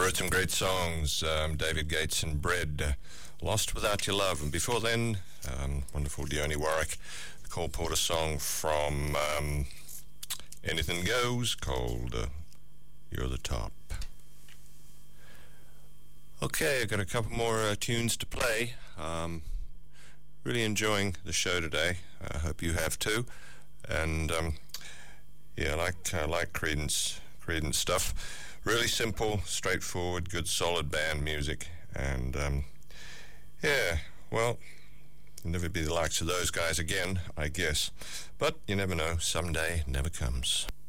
heard some great songs, David Gates and Bread, Lost Without Your Love. And before then, wonderful Dione Warwick, the Cole Porter song from Anything Goes called You're the Top. Okay, I've got a couple more tunes to play. Really enjoying the show today. I hope you have too. And yeah, I like Creedence stuff. Really simple, straightforward, good, solid band music. And yeah, well, you'll never be the likes of those guys again, I guess. But you never know. Someday never comes.